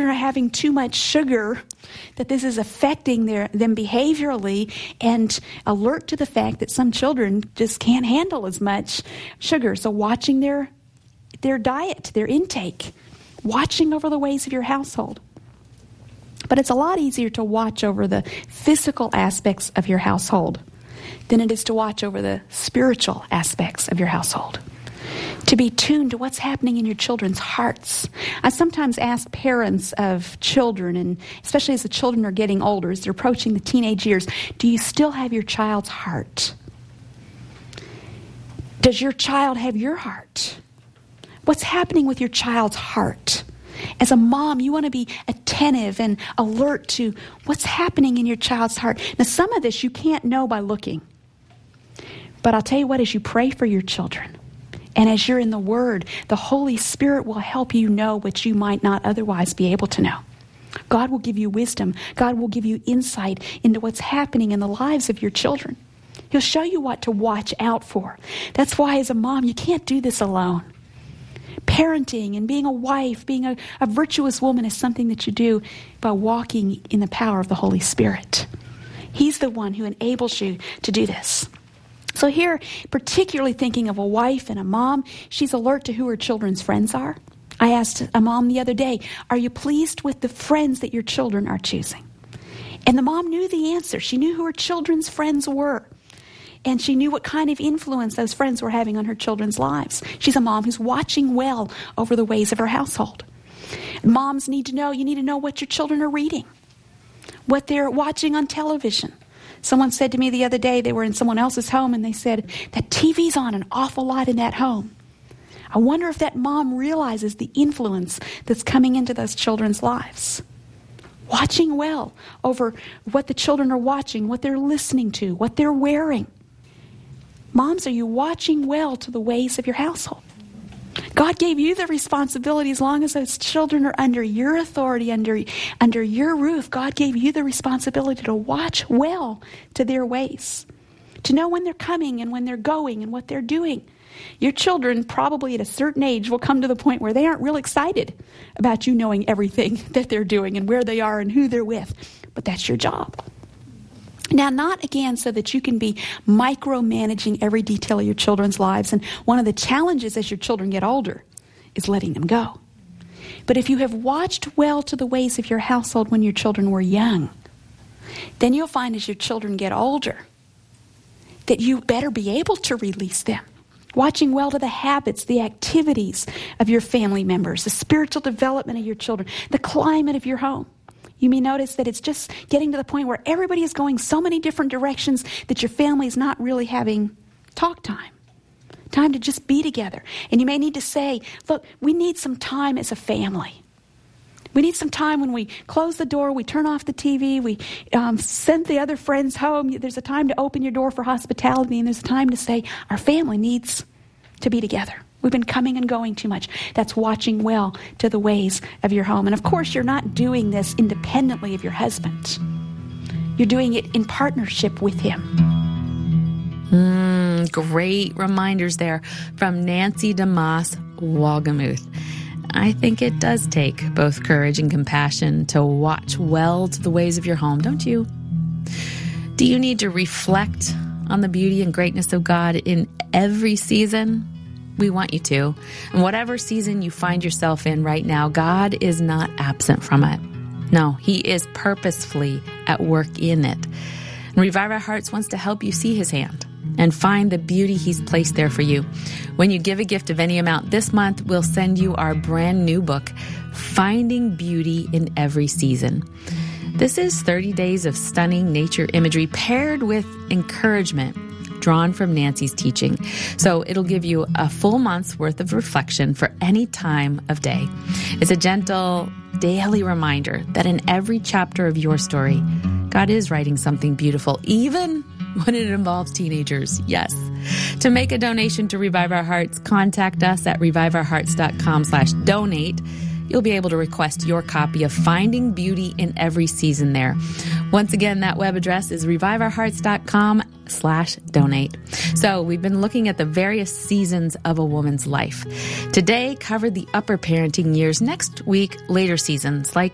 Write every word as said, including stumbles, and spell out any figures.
children are having too much sugar, that this is affecting their them behaviorally, and alert to the fact that some children just can't handle as much sugar. So watching their their diet, their intake, watching over the ways of your household. But it's a lot easier to watch over the physical aspects of your household than it is to watch over the spiritual aspects of your household. To be tuned to what's happening in your children's hearts. I sometimes ask parents of children, and especially as the children are getting older, as they're approaching the teenage years, do you still have your child's heart? Does your child have your heart? What's happening with your child's heart? As a mom, you want to be attentive and alert to what's happening in your child's heart. Now, some of this you can't know by looking. But I'll tell you what, as you pray for your children, and as you're in the Word, the Holy Spirit will help you know what you might not otherwise be able to know. God will give you wisdom. God will give you insight into what's happening in the lives of your children. He'll show you what to watch out for. That's why as a mom, you can't do this alone. Parenting and being a wife, being a, a virtuous woman is something that you do by walking in the power of the Holy Spirit. He's the one who enables you to do this. So here, particularly thinking of a wife and a mom, she's alert to who her children's friends are. I asked a mom the other day, are you pleased with the friends that your children are choosing? And the mom knew the answer. She knew who her children's friends were. And she knew what kind of influence those friends were having on her children's lives. She's a mom who's watching well over the ways of her household. Moms need to know, you need to know what your children are reading, what they're watching on television. Someone said to me the other day, they were in someone else's home, and they said, that T V's on an awful lot in that home. I wonder if that mom realizes the influence that's coming into those children's lives. Watching well over what the children are watching, what they're listening to, what they're wearing. Moms, are you watching well to the ways of your household? God gave you the responsibility as long as those children are under your authority, under, under your roof. God gave you the responsibility to watch well to their ways, to know when they're coming and when they're going and what they're doing. Your children probably at a certain age will come to the point where they aren't real excited about you knowing everything that they're doing and where they are and who they're with. But that's your job. Now, not again so that you can be micromanaging every detail of your children's lives. And one of the challenges as your children get older is letting them go. But if you have watched well to the ways of your household when your children were young, then you'll find as your children get older that you better be able to release them. Watching well to the habits, the activities of your family members, the spiritual development of your children, the climate of your home. You may notice that it's just getting to the point where everybody is going so many different directions that your family is not really having talk time. Time to just be together. And you may need to say, look, we need some time as a family. We need some time when we close the door, we turn off the T V, we um, send the other friends home. There's a time to open your door for hospitality, and there's a time to say, our family needs to be together. We've been coming and going too much. That's watching well to the ways of your home. And of course, you're not doing this independently of your husband. You're doing it in partnership with him. Mm, great reminders there from Nancy DeMoss Wolgemuth. I think it does take both courage and compassion to watch well to the ways of your home, don't you? Do you need to reflect on the beauty and greatness of God in every season? We want you to. And whatever season you find yourself in right now, God is not absent from it. No, He is purposefully at work in it. And Revive Our Hearts wants to help you see His hand and find the beauty He's placed there for you. When you give a gift of any amount this month, we'll send you our brand new book, Finding Beauty in Every Season. This is thirty days of stunning nature imagery paired with encouragement drawn from Nancy's teaching. So it'll give you a full month's worth of reflection for any time of day. It's a gentle daily reminder that in every chapter of your story, God is writing something beautiful, even when it involves teenagers. Yes. To make a donation to Revive Our Hearts, contact us at reviveourhearts.com slash donate. You'll be able to request your copy of Finding Beauty in Every Season there. Once again, that web address is reviveourhearts.com slash donate. So we've been looking at the various seasons of a woman's life. Today covered the upper parenting years. Next week, later seasons like